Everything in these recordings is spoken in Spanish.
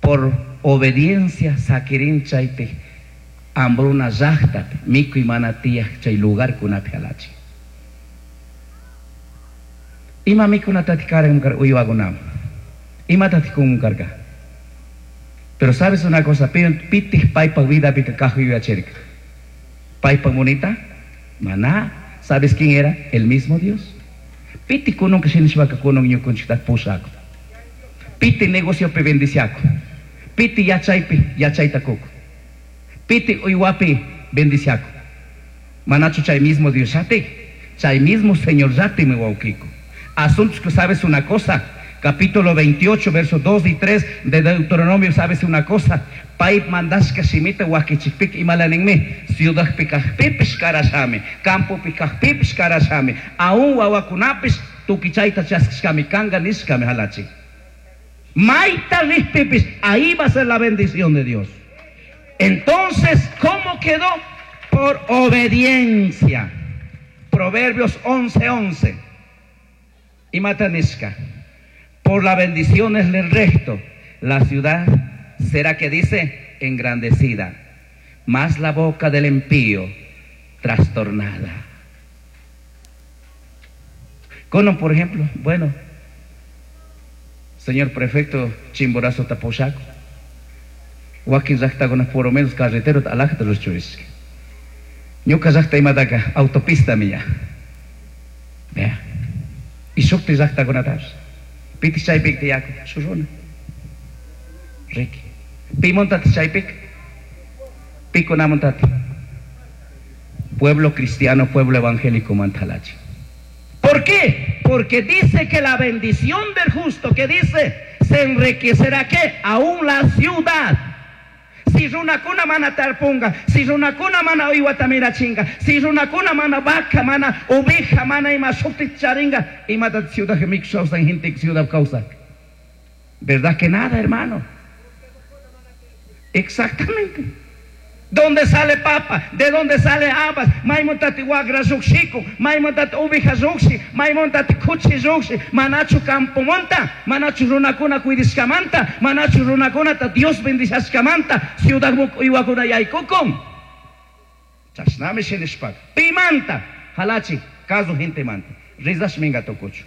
por obediencia saquirin chaypi hambruna llaqtat micuy mana tiyaq chay lugar kunapi halachi. Ima mikunatati karan uywakunaman, imatati kunkarka. Pero sabes una cosa, pitik paipa vida pika kajuyachirka. Paipa monita, maná, ¿sabes quién era? El mismo Dios. Piti kunong kasinishwaka kunong yung kunchitak pusako. Piti negocio pe bendiciaco. Piti yachaytakuko. Piti uywapi bendiciaco. Manacho chay mismo Dios yate. Chay mismo Señor yate me waukiko. Asuntos que sabes una cosa. Capítulo 28, versos 2 y 3 de Deuteronomio, sabes una cosa. Paip mandas que simite wakichipik y malaningme. Ciudad pikajpipis karashame. Campo pikajpipis karashame. Aún wawakunapis tukichaita chaskami kanga niskame halachi. Maita nispipis. Ahí va a ser la bendición de Dios. Entonces, ¿cómo quedó? Por obediencia. Proverbios 11:11. Y matanisca. Por las bendiciones del resto, la ciudad será, que dice, engrandecida, más la boca del impío trastornada. Cono, por ejemplo, bueno, señor prefecto Chimborazo Tapochaco, Joaquín Zakta con por lo menos carretero alajta los churis. Yo Zakta imadaka autopista mía. Vea. Y Shukti Zakta con atas. Piti chaipik tiyaku, suruna. Ricky. Pimontat chaipik. Pico namontat. Pueblo cristiano, pueblo evangélico mantalachi. ¿Por qué? Porque dice que la bendición del justo, que dice, se enriquecerá, ¿qué? Aún la ciudad. Si una cuna mana tarpunga, si una cuna mana oiwatamira chinga, si una cuna mana vaca, mana oveja, mana y más charinga, y mata ciudad que mixos en gente ciudad causa. ¿Verdad que nada, hermano? Exactamente. ¿Dónde sale papa? ¿De dónde sale habas? Maimontat guagra zuxico, maimontat oveja zuxi, maimontat cuchi zuxi, manachu campo monta, manachu runacuna cuidiscamanta, manachu runacuna ta Dios bendizascamanta, ciudad iwaguna yaikukum. Chasname shenishpak. Pimanta, halachi, caso gente manta. Rizas minga tocucho.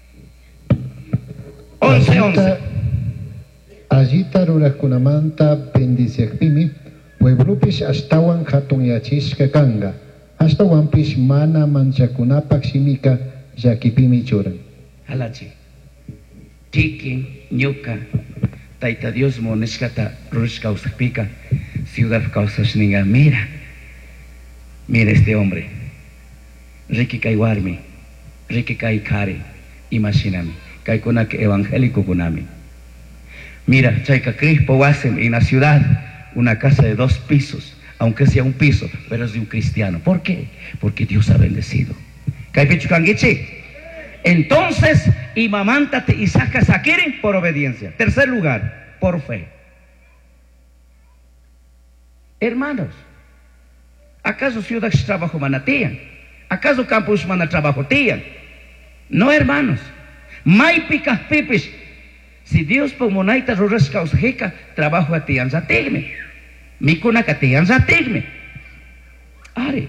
11:11. Allita ruraskunamanta bendiciakpimi. Pueblupish astawan hatun yachishka kanga. Astawanpish mana manchakunapak simika yakipimi churan. Halachi. Tiki, ñuka, taita Dios moneskata rush causapika, ciudad causashninga. Mira este hombre. Riki kaiwarmi, Riki kai kari, imaginami. Kai kunak evangélico kunami. Mira, chaika crispo wasem en la ciudad. Una casa de 2 pisos, aunque sea un piso, pero es de un cristiano. ¿Por qué? Porque Dios ha bendecido. Entonces, imamántate y sacas a Kirin por obediencia. Tercer lugar, por fe. Hermanos, ¿acaso ciudad trabajo manatían? ¿Acaso campus mana trabajo tían? No, hermanos. Maipicas pipis. Si Dios por monaita roras causjeca, trabajo a ti anzatigme. Mikuna que te anzatigme. Are.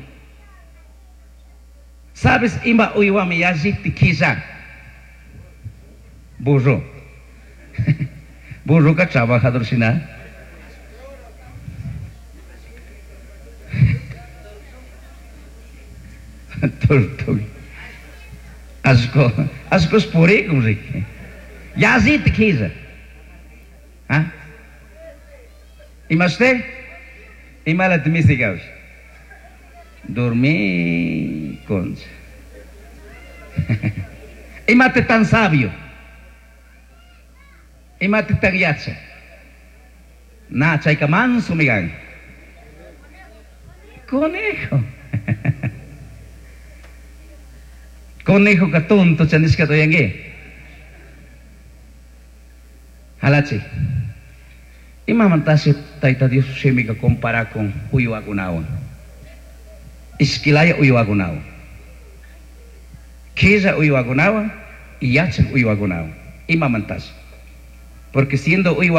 ¿Sabes? Ima uyuami yaziti kiza. Burro. Burro que trabajador sina. Tortuga. Asco es por ahí, como se Yazit kiza. ¿Ah? ¿Y más usted? ¿Y mala timística? Dormí con. ¿Y mate tan sabio? ¿Y mate tan yacha? Na, chayka manso migan. Conejo. Conejo ka tonto chanis ka to yangi. Halachi. Imamantasi taita Dios semika compara con uyuagunawan. Iskilaya uyuagunawan. Kisa uyuagunawan y yacha uyuagunawan. Imamantasi. Porque siendo